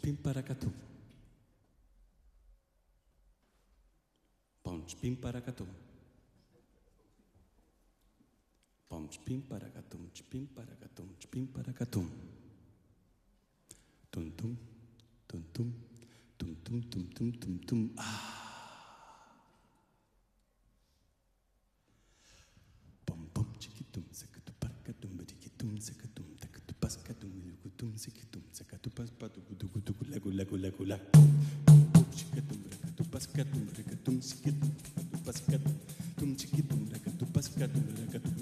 pim paracatum. Ponch pim paracatum. Ponch pim paracatum, pim paracatum, pim paracatum. Tum tum, tum tum, tum tum tum tum tum tum. Bom bom chiquitum, sakatum paracatum, badikitum, sakatum, takatum, paskatum, lukutum, sikitum, sakatum, paspatu, gudugudu, lagu lagu lagu lagu. Chiquitum, rakatum, paskatum, rakatum, sikitum, paskatum, tum chiquitum, rakatum, paskatum, rakatum.